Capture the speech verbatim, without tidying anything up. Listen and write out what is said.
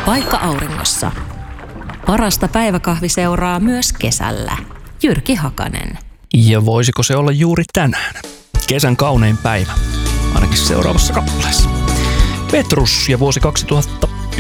Paikka auringossa. Parasta päiväkahvi seuraa myös kesällä. Jyrki Hakanen. Ja voisiko se olla juuri tänään? Kesän kaunein päivä, ainakin seuraavassa kappaleessa. Petrus ja vuosi kaksituhatta